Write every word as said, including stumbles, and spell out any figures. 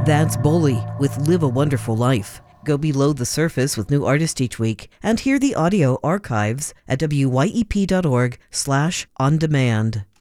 That's Bully with Live a Wonderful Life. Go below the surface with new artists each week and hear the audio archives at W Y E P dot org slash on demand.